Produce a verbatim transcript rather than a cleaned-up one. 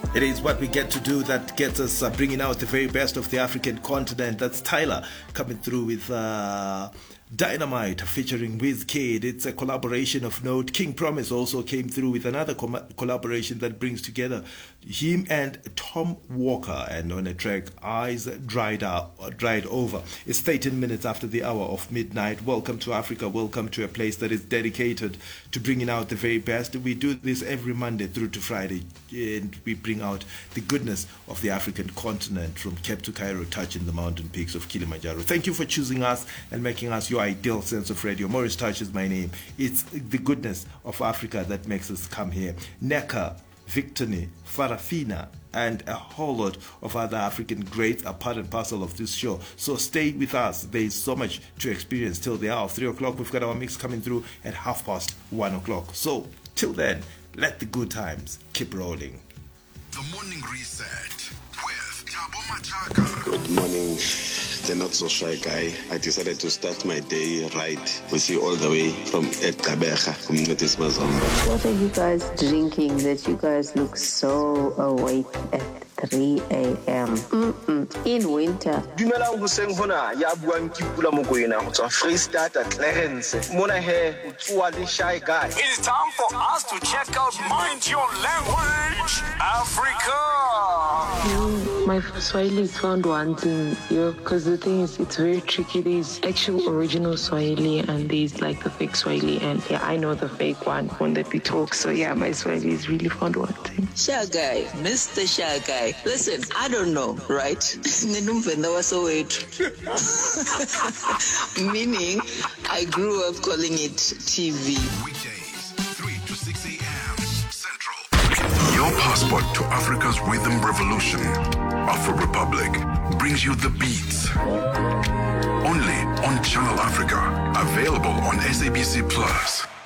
It is what we get to do that gets us uh, bringing out the very best of the African continent. That's Tyler coming through with uh, Dynamite featuring Wizkid. It's a collaboration of note. King Promise also came through with another com- collaboration that brings together him and Tom Walker, and on a track Eyes Dried Up, Dried Over. It's thirteen minutes after the hour of midnight. Welcome to Africa. Welcome to a place that is dedicated to bringing out the very best. We do this every Monday through to Friday, and we bring out the goodness of the African continent from Cape to Cairo, touching the mountain peaks of Kilimanjaro. Thank you for choosing us and making us your ideal sense of radio. Maurice Touch is my name. It's the goodness of Africa that makes us come here. Neka, Victony, Farafina, and a whole lot of other African greats are part and parcel of this show. So stay with us. There is so much to experience till the hour of three o'clock. We've got our mix coming through at half past one o'clock. So till then, let the good times keep rolling. The Morning Reset with Thabo Machaka. Good morning, the not so shy guy. I decided to start my day right with you all the way from Ekabeja, Communities Mazomba. What are you guys drinking that you guys look so awake at three a.m. Mm-mm. in winter? Dumelang hoseng hona ya buang ke Pula Mokoena go tswa Freestata Clarence. Mona he o tswa le shy guy. It is time for us to check out Mind Your Language Africa. Mm, my Swahili is found wanting, yo, because the thing is, it's very tricky. There's actual original Swahili and there's like the fake Swahili, and yeah, I know the fake one when that we talk. So yeah, my Swahili is really found wanting. Shy guy, Mister Shy guy. Listen, I don't know, right? Meaning, I grew up calling it T V. Weekdays, three to six a.m. Central. Your passport to Africa's rhythm revolution. Afro Republic brings you the beats. Only on Channel Africa. Available on S A B C Plus.